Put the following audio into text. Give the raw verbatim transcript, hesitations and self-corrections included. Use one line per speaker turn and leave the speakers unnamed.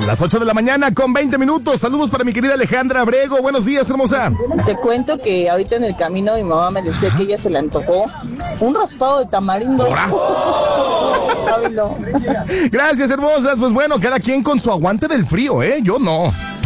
Las ocho de la mañana con veinte minutos. Saludos para mi querida Alejandra Abrego. Buenos días, hermosa.
Te cuento que ahorita en el camino mi mamá me decía que ella se le antojó un raspado de tamarindo.
Gracias, hermosas. Pues bueno, cada quien con su aguante del frío, ¿eh? Yo no.